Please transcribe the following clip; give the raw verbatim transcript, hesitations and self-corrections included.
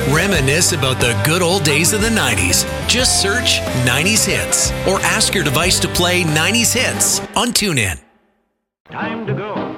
Reminisce about the good old days of the nineties. Just search nineties Hits or ask your device to play nineties Hits on TuneIn. Time to go.